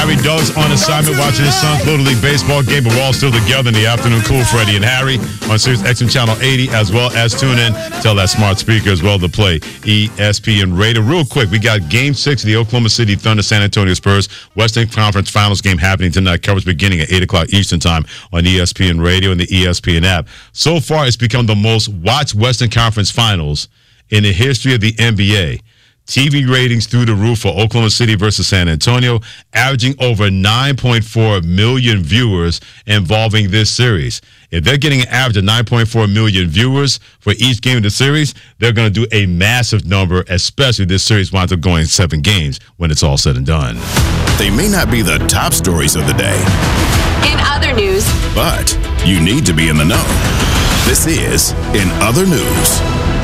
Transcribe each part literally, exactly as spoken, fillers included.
Harry Doug's on assignment watching his son's Little League baseball game, but we're all still together in the afternoon. Cool, Freddie and Harry on Sirius X M Channel eighty, as well as tune in. Tell that smart speaker as well to play E S P N Radio. Real quick, we got Game six of the Oklahoma City Thunder San Antonio Spurs Western Conference Finals game happening tonight. Coverage beginning at eight o'clock Eastern Time on E S P N Radio and the E S P N app. So far, it's become the most watched Western Conference Finals in the history of the N B A. T V ratings through the roof for Oklahoma City versus San Antonio, averaging over nine point four million viewers involving this series. If they're getting an average of nine point four million viewers for each game of the series, they're going to do a massive number, especially if this series winds up going seven games when it's all said and done. They may not be the top stories of the day. In other news. But you need to be in the know. This is In Other News.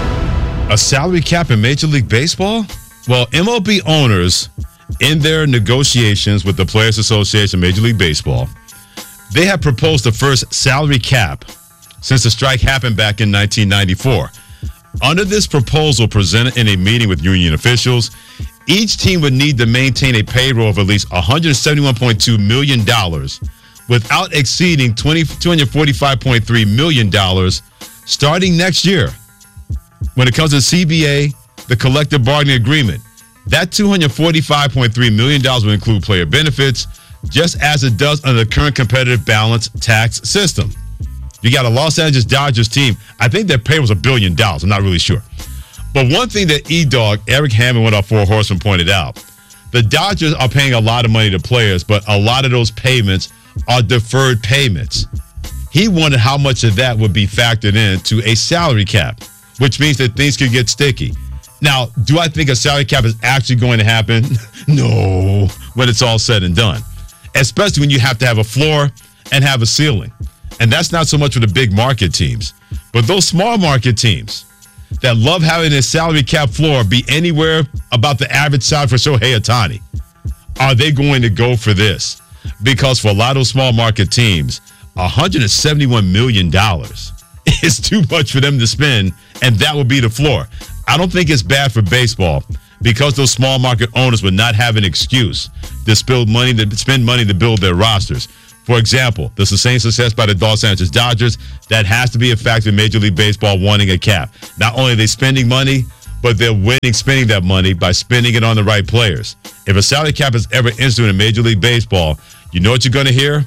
A salary cap in Major League Baseball? Well, M L B owners, in their negotiations with the Players Association of Major League Baseball, they have proposed the first salary cap since the strike happened back in nineteen ninety-four. Under this proposal presented in a meeting with union officials, each team would need to maintain a payroll of at least one hundred seventy-one point two million dollars without exceeding two hundred forty-five point three million dollars starting next year. When it comes to C B A, the collective bargaining agreement, that two hundred forty-five point three million dollars will include player benefits, just as it does under the current competitive balance tax system. You got a Los Angeles Dodgers team. I think their pay was a billion dollars. I'm not really sure. But one thing that E-Dog, Eric Hammond, one of our Four Horsemen, pointed out, the Dodgers are paying a lot of money to players, but a lot of those payments are deferred payments. He wondered how much of that would be factored into a salary cap, which means that things could get sticky. Now, do I think a salary cap is actually going to happen? No, when it's all said and done. Especially when you have to have a floor and have a ceiling. And that's not so much for the big market teams. But those small market teams that love having a salary cap floor be anywhere about the average salary for Shohei Ohtani, are they going to go for this? Because for a lot of those small market teams, one hundred seventy-one million dollars is too much for them to spend, and that would be the floor. I don't think it's bad for baseball because those small market owners would not have an excuse to spend money to spend money to build their rosters. For example, the sustained success by the Los Angeles Dodgers, that has to be a factor in Major League Baseball wanting a cap. Not only are they spending money, but they're winning spending that money by spending it on the right players. If a salary cap is ever instituted in Major League Baseball, you know what you're going to hear?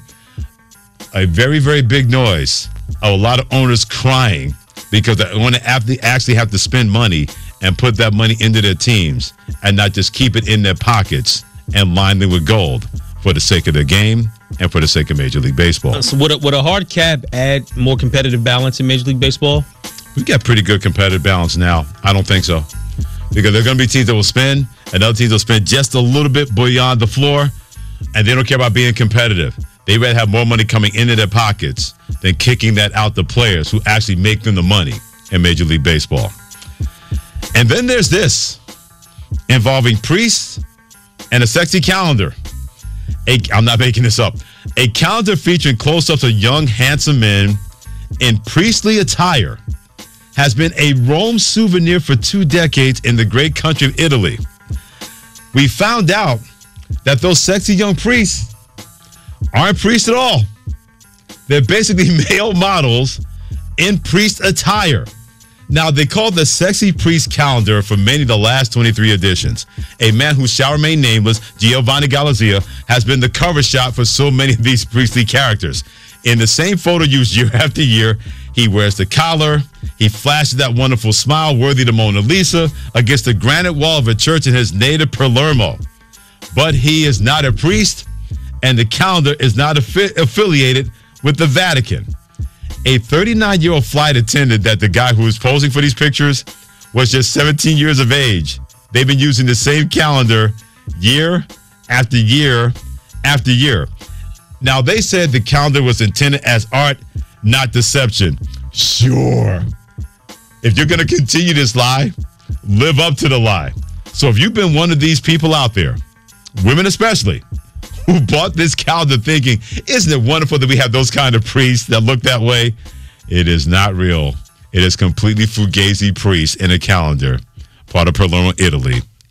A very, very big noise. A lot of owners crying because they want to actually have to spend money and put that money into their teams and not just keep it in their pockets and line them with gold for the sake of their game and for the sake of Major League Baseball. So would a, would a hard cap add more competitive balance in Major League Baseball? We got pretty good competitive balance now. I don't think so. Because there are going to be teams that will spend and other teams will spend just a little bit beyond the floor, and they don't care about being competitive. They rather have more money coming into their pockets than kicking that out to players who actually make them the money in Major League Baseball. And then there's this involving priests and a sexy calendar. A, I'm not making this up. A calendar featuring close-ups of young, handsome men in priestly attire has been a Rome souvenir for two decades in the great country of Italy. We found out that those sexy young priests aren't priests at all. They're basically male models in priest attire. Now, they call the Sexy Priest Calendar for many of the last twenty-three editions. A man who shall remain nameless, Giovanni Galizia, has been the cover shot for so many of these priestly characters. In the same photo used year after year, he wears the collar, he flashes that wonderful smile worthy of the Mona Lisa against the granite wall of a church in his native Palermo. But he is not a priest, and the calendar is not affi- affiliated with the Vatican. A thirty-nine-year-old flight attendant that the guy who was posing for these pictures was just seventeen years of age. They've been using the same calendar year after year after year. Now, they said the calendar was intended as art, not deception. Sure. If you're going to continue this lie, live up to the lie. So if you've been one of these people out there, women especially, who bought this calendar thinking, isn't it wonderful that we have those kind of priests that look that way? It is not real. It is completely fugazi priests in a calendar, part of Palermo, Italy.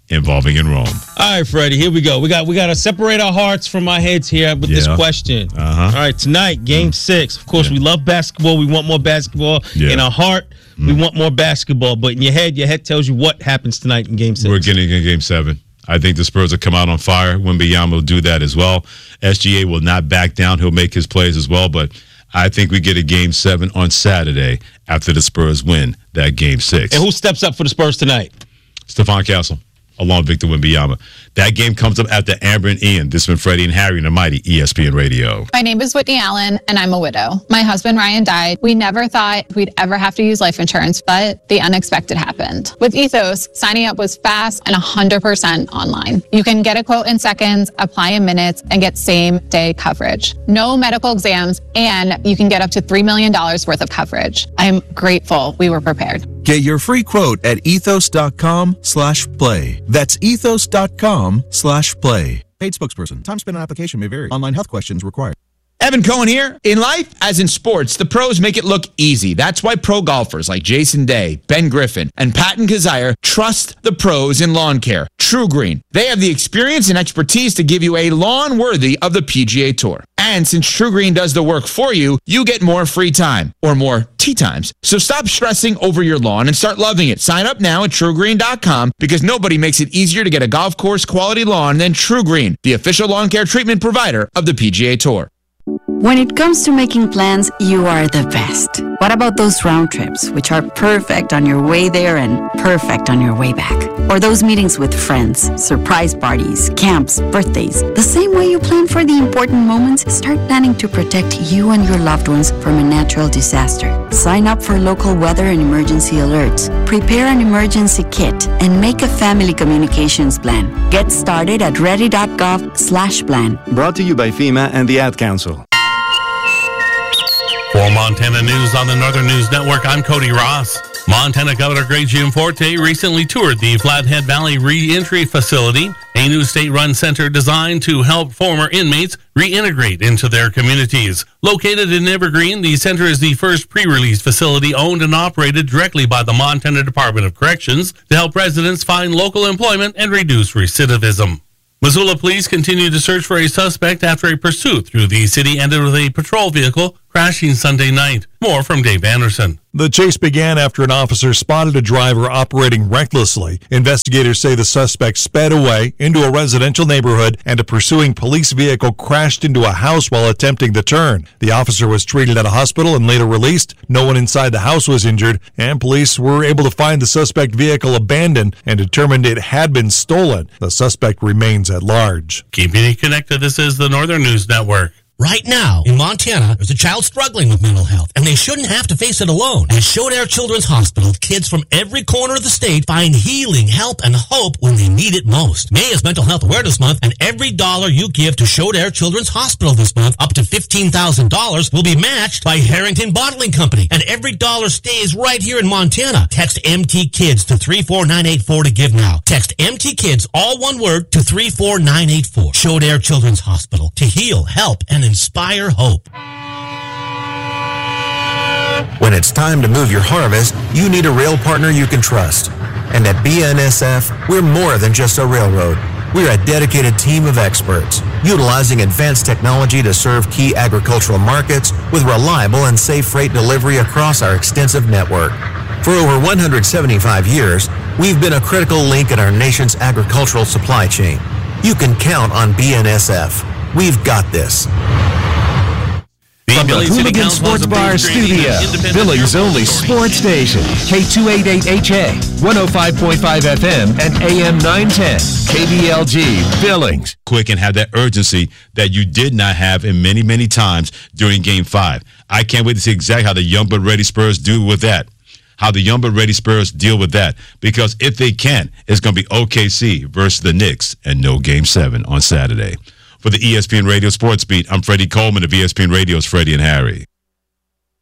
involving in Rome. All right, Freddie, here we go. We got we got to separate our hearts from our heads here with Yeah. this question. Uh-huh. All right, tonight, game mm. six. Of course, yeah. we love basketball. We want more basketball. Yeah. In our heart, mm. we want more basketball. But in your head, your head tells you what happens tonight in game six. We're getting in game seven. I think the Spurs will come out on fire. Wembanyama will do that as well. S G A will not back down. He'll make his plays as well. But I think we get a game seven on Saturday after the Spurs win that game six. And who steps up for the Spurs tonight? Stephon Castle, along with Victor Wembanyama. That game comes up after Amber and Ian. This has been Freddie and Harry on the mighty E S P N Radio. My name is Whitney Allen, and I'm a widow. My husband, Ryan, died. We never thought we'd ever have to use life insurance, but the unexpected happened. With Ethos, signing up was fast and one hundred percent online. You can get a quote in seconds, apply in minutes, and get same-day coverage. No medical exams, and you can get up to three million dollars worth of coverage. I'm grateful we were prepared. Get your free quote at ethos.com slash play. That's ethos.com slash play. Paid spokesperson. Time spent on application may vary. Online health questions required. Evan Cohen here. In life, as in sports, the pros make it look easy. That's why pro golfers like Jason Day, Ben Griffin, and Patton Kazire trust the pros in lawn care. True Green. They have the experience and expertise to give you a lawn worthy of the P G A Tour. And since True Green does the work for you, you get more free time, or more tee times. So stop stressing over your lawn and start loving it. Sign up now at true green dot com because nobody makes it easier to get a golf course quality lawn than True Green, the official lawn care treatment provider of the P G A Tour. When it comes to making plans, you are the best. What about those round trips, which are perfect on your way there and perfect on your way back? Or those meetings with friends, surprise parties, camps, birthdays? The same way you plan for the important moments, start planning to protect you and your loved ones from a natural disaster. Sign up for local weather and emergency alerts. Prepare an emergency kit and make a family communications plan. Get started at ready.gov slash plan. Brought to you by FEMA and the Ad Council. For Montana News on the Northern News Network, I'm Cody Ross. Montana Governor Greg Gianforte recently toured the Flathead Valley Reentry Facility, a new state-run center designed to help former inmates reintegrate into their communities. Located in Evergreen, the center is the first pre-release facility owned and operated directly by the Montana Department of Corrections to help residents find local employment and reduce recidivism. Missoula police continue to search for a suspect after a pursuit through the city ended with a patrol vehicle crashing Sunday night. More from Dave Anderson. The chase began after an officer spotted a driver operating recklessly. Investigators say the suspect sped away into a residential neighborhood and a pursuing police vehicle crashed into a house while attempting the turn. The officer was treated at a hospital and later released. No one inside the house was injured, and police were able to find the suspect vehicle abandoned and determined it had been stolen. The suspect remains at large. Keeping you connected, this is the Northern News Network. Right now, in Montana, there's a child struggling with mental health, and they shouldn't have to face it alone. At Shodair Children's Hospital, kids from every corner of the state find healing, help, and hope when they need it most. May is Mental Health Awareness Month, and every dollar you give to Shodair Children's Hospital this month, up to fifteen thousand dollars, will be matched by Harrington Bottling Company, and every dollar stays right here in Montana. Text M T Kids to three four nine eight four to give now. Text M T Kids, all one word, to three four nine eight four. Shodair Children's Hospital, to heal, help, and inspire hope. When it's time to move your harvest, you need a rail partner you can trust. And at B N S F, we're more than just a railroad. We're a dedicated team of experts, utilizing advanced technology to serve key agricultural markets with reliable and safe freight delivery across our extensive network. For over one hundred seventy-five years, we've been a critical link in our nation's agricultural supply chain. You can count on B N S F. We've got this. From the Hooligan Sports Bar Studio, Billings' only sports station, K two eighty-eight H A, one oh five point five F M, and A M nine ten, K B L G, Billings. Quick and have that urgency that you did not have in many, many times during Game five. I can't wait to see exactly how the Young but Ready Spurs do with that. How the Young but Ready Spurs deal with that. Because if they can't, it's going to be O K C versus the Knicks and no Game seven on Saturday. For the E S P N Radio Sports Beat, I'm Freddie Coleman of E S P N Radio's Freddie and Harry.